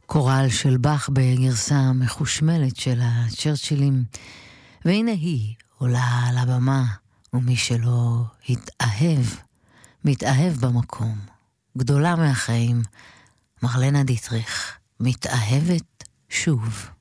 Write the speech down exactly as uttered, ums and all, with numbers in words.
קורל של באך בגרסה מחושמלת של הצ'רצ'ילים, והנה היא עולה על הבמה, ומי שלא התאהב, מתאהב במקום. גדולה מהחיים, מרלנה דיטריך, מתאהבת שוב.